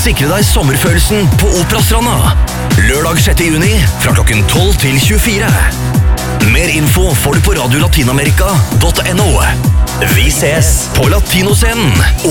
Sikre deg sommerfølelsen på Operastranda. Lørdag 6. juni fra klokken 12 til 24. Mer info får du på radiolatinamerica.no. Vi ses på Latino-scenen.